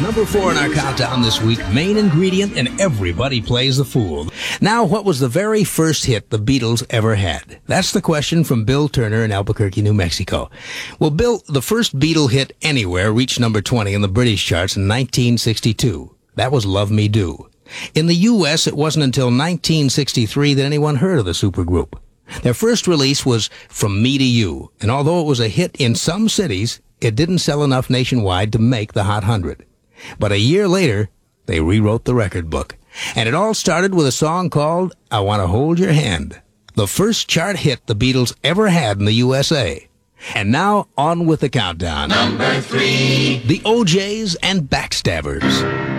Number 4 in our countdown this week, main ingredient, and everybody plays the fool. Now, what was the very first hit the Beatles ever had? That's the question from Bill Turner in Albuquerque, New Mexico. Well, Bill, the first Beatle hit anywhere reached number 20 in the British charts in 1962. That was Love Me Do. In the U.S., it wasn't until 1963 that anyone heard of the supergroup. Their first release was From Me to You, and although it was a hit in some cities, it didn't sell enough nationwide to make the Hot 100. But a year later, they rewrote the record book. And it all started with a song called I Want to Hold Your Hand, the first chart hit the Beatles ever had in the USA. And now, on with the countdown. Number 3. The OJs and Backstabbers.